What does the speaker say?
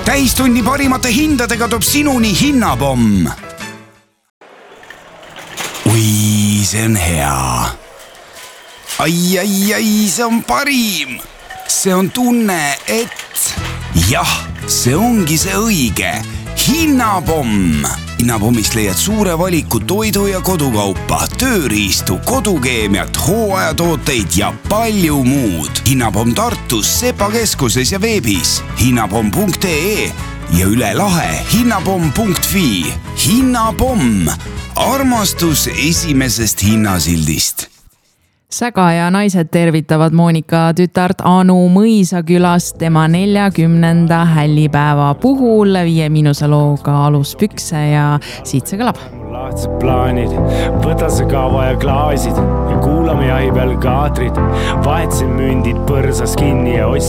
Täistunni parimate hindadega toob sinuni Hinnapomm. Ui, see on hea. Ai, see on parim. See on tunne, et jah, see ongi see õige. Hinnapomm. Hinnapommist leiad suure valiku toidu ja kodukaupa, tööriistu, kodukeemiat, hooajatooteid ja palju muud. Hinnapomm Tartus, Sepa keskuses ja veebis hinnapomm.ee ja üle lahe hinnapomm.fi. Hinnapomm. Armastus esimesest hinnasildist. Säga ja naised tervitavad Monika tütart Anu Mõisakülast tema 40. hällipäeva puhul 5 looga aluspükse ja siit see kõlab. Lahtsed plaanid, võta see kava ja klaasid ja kuulame jahi peal kaatrid. Vahetsin mündid põrsas kinni ja